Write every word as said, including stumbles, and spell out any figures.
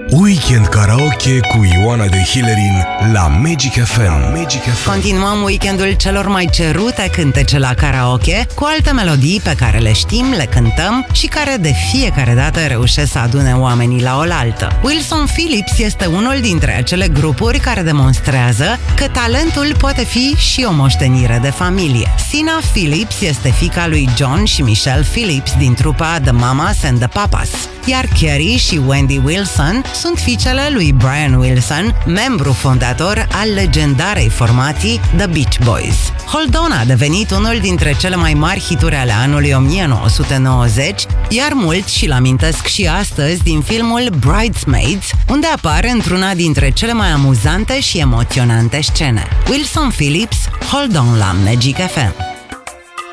Weekend Karaoke cu Ioana de Hillerin la Magic F M. Magic F M. Continuăm weekendul celor mai cerute cântece la karaoke cu alte melodii pe care le știm, le cântăm și care de fiecare dată reușesc să adune oamenii la oaltă. Wilson Phillips este unul dintre acele grupuri care demonstrează că talentul poate fi și o moștenire de familie. Sina Phillips este fiica lui John și Michelle Phillips din trupa The Mamas and the Papas, iar Carrie și Wendy Wilson sunt fiicele lui Brian Wilson, membru fondator al legendarei formații The Beach Boys. Hold On a devenit unul dintre cele mai mari hituri ale anului o mie nouă sute nouăzeci, iar mulți și-l amintesc și astăzi din filmul Bridesmaids, unde apare într-una dintre cele mai amuzante și emoționante scene. Wilson Phillips, Hold On la Magic F M.